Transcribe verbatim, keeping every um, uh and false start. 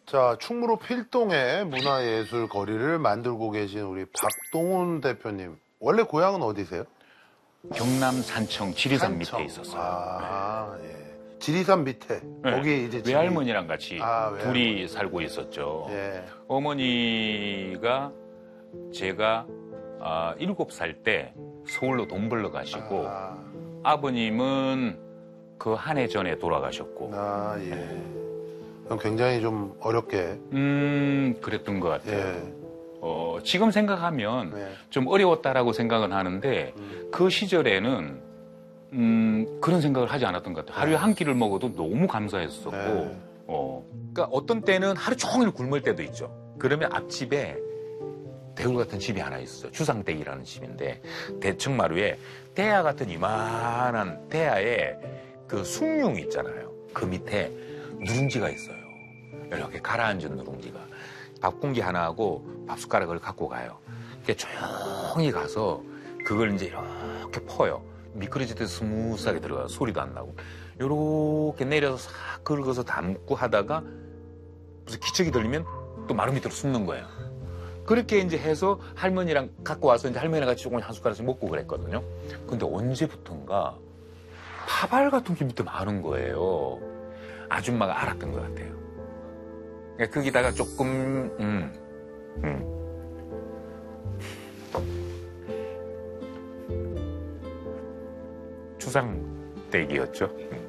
자, 충무로 필동에 문화예술 거리를 만들고 계신 우리 박동훈 대표님. 원래 고향은 어디세요? 경남 산청 지리산 산청. 밑에 있었어요. 아, 네. 예. 지리산 밑에. 네. 거기 이제 집이... 외할머니랑 같이 아, 둘이 외할머니. 살고 있었죠. 예. 어머니가 제가 아, 일곱 살 때 서울로 돈 벌러 가시고 아, 아버님은 그 한 해 전에 돌아가셨고. 아, 예. 그럼 굉장히 좀 어렵게. 음, 그랬던 것 같아요. 예. 어, 지금 생각하면 네. 좀 어려웠다라고 생각은 하는데 음. 그 시절에는 음, 그런 생각을 하지 않았던 것 같아요. 하루에 한 끼를 먹어도 너무 감사했었고. 네. 어. 그러니까 어떤 때는 하루 종일 굶을 때도 있죠. 그러면 앞집에 대울 같은 집이 하나 있어요. 주상댁이라는 집인데 대청마루에 대야 같은 이만한 대야에 그 숭늉 있잖아요. 그 밑에 누룽지가 있어요. 이렇게 가라앉은 누룽지가. 밥 공기 하나하고 밥 숟가락을 갖고 가요. 이렇게 조용히 가서 그걸 이제 이렇게 퍼요. 미끄러지듯 스무스하게 들어가요. 소리도 안 나고. 요렇게 내려서 싹 긁어서 담고 하다가 무슨 기척이 들리면 또 마루 밑으로 숨는 거예요. 그렇게 이제 해서 할머니랑 갖고 와서 이제 할머니랑 같이 조금 한 숟가락씩 먹고 그랬거든요. 근데 언제부턴가 파발 같은 게 밑에 많은 거예요. 아줌마가 알았던 것 같아요. 그러니까 거기다가 조금, 음, 음. 추상댁이었죠. 음.